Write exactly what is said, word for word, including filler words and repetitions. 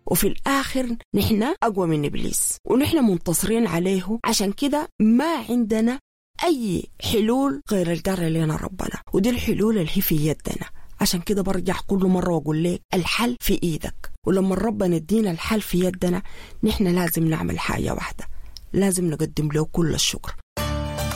وفي الآخر نحن أقوى من إبليس ونحن منتصرين عليه. عشان كده ما عندنا أي حلول غير القرر لنا ربنا، ودي الحلول اللي هي في يدنا. عشان كده برجع كل مرة وأقول لك الحل في إيدك، ولما ربنا ادينا الحل في يدنا نحن لازم نعمل حاجة واحدة، لازم نقدم له كل الشكر.